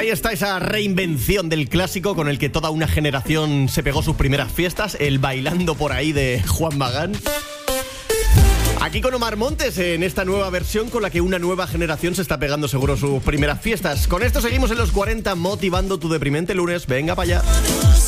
Ahí está esa reinvención del clásico con el que toda una generación se pegó sus primeras fiestas, el Bailando por ahí de Juan Magán. Aquí con Omar Montes en esta nueva versión con la que una nueva generación se está pegando seguro sus primeras fiestas. Con esto seguimos en los 40 motivando tu deprimente lunes. Venga para allá.